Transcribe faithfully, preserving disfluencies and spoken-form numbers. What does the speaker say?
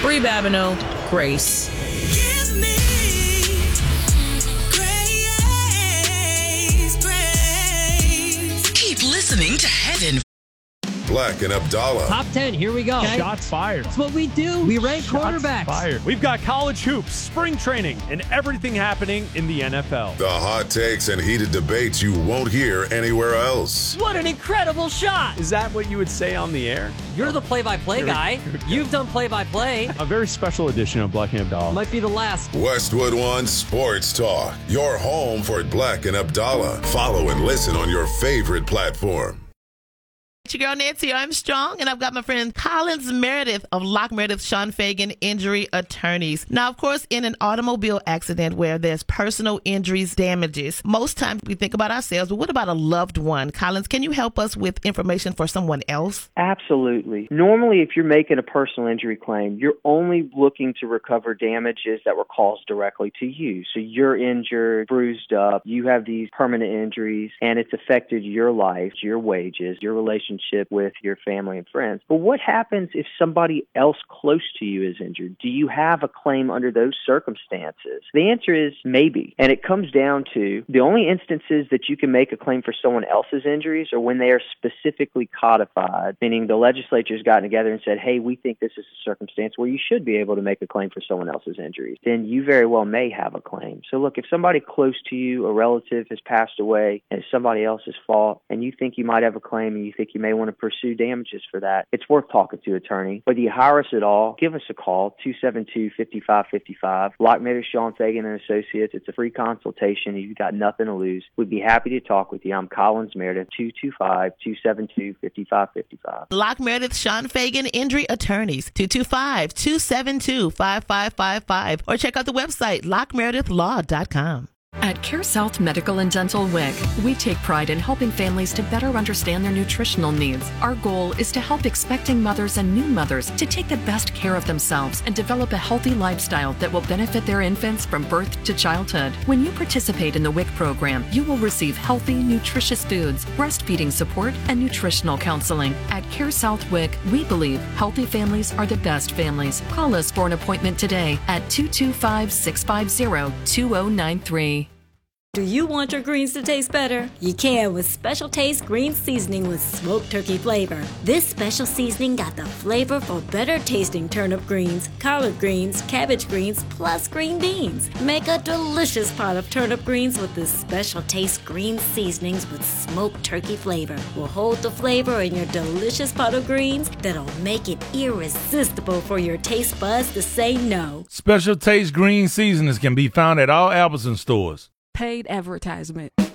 Bree Babineau, Grace. Give me grace, grace. Keep listening to Heaven. Black and Abdallah. Top ten, here we go. Okay. Shots fired. That's what we do. We rank Shots quarterbacks. fired. We've got college hoops, spring training, and everything happening in the N F L. The hot takes and heated debates you won't hear anywhere else. What an incredible shot. Is that what you would say on the air? You're the play-by-play Here we- guy. here we go. You've done play-by-play. A very special edition of Black and Abdallah. Might be the last. Westwood One Sports Talk. Your home for Black and Abdallah. Follow and listen on your favorite platform. It's your girl Nancy Armstrong, and I've got my friend Collins Meredith of Lock Meredith Sean Fagan Injury Attorneys. Now, of course, in an automobile accident where there's personal injuries, damages, most times we think about ourselves, but what about a loved one? Collins, can you help us with information for someone else? Absolutely. Normally, if you're making a personal injury claim, you're only looking to recover damages that were caused directly to you. So you're injured, bruised up, you have these permanent injuries, and it's affected your life, your wages, your relationship with your family and friends. But what happens if somebody else close to you is injured? Do you have a claim under those circumstances? The answer is maybe. And it comes down to the only instances that you can make a claim for someone else's injuries are when they are specifically codified, meaning the legislature's gotten together and said, hey, we think this is a circumstance where you should be able to make a claim for someone else's injuries. Then you very well may have a claim. So look, if somebody close to you, a relative has passed away, and it's somebody else's fault, and you think you might have a claim and you think you may want to pursue damages for that, it's worth talking to an attorney. Whether you hire us at all, give us a call, two seven two, five five five five. Lock Meredith Sean Fagan and Associates. It's a free consultation. You've got nothing to lose. We'd be happy to talk with you. I'm Collins Meredith, two two five, two seven two, five five five five. Lock Meredith Sean Fagan Injury Attorneys, two two five, two seven two, five five five five. Or check out the website, lock meredith law dot com. At CareSouth Medical and Dental W I C, we take pride in helping families to better understand their nutritional needs. Our goal is to help expecting mothers and new mothers to take the best care of themselves and develop a healthy lifestyle that will benefit their infants from birth to childhood. When you participate in the W I C program, you will receive healthy, nutritious foods, breastfeeding support, and nutritional counseling. At CareSouth W I C, we believe healthy families are the best families. Call us for an appointment today at two two five, six five zero, two zero nine three. Do you want your greens to taste better? You can with Special Taste Green Seasoning with smoked turkey flavor. This special seasoning got the flavor for better tasting turnip greens, collard greens, cabbage greens, plus green beans. Make a delicious pot of turnip greens with this Special Taste Green Seasonings with smoked turkey flavor. Will hold the flavor in your delicious pot of greens that'll make it irresistible for your taste buds to say no. Special Taste Green Seasonings can be found at all Albertson stores. Paid advertisement.